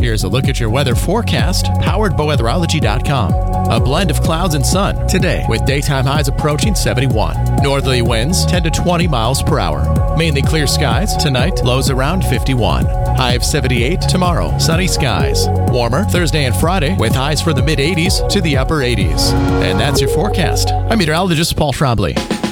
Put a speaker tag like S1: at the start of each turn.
S1: Here's a look at your weather forecast, powered by weatherology.com. A blend of clouds and sun today, with daytime highs approaching 71. Northerly winds 10 to 20 miles per hour. Mainly clear skies tonight, lows around 51. High of 78 tomorrow, sunny skies. Warmer Thursday and Friday with highs from the mid-80s to the upper 80s. And that's your forecast. I'm meteorologist Paul Trombley.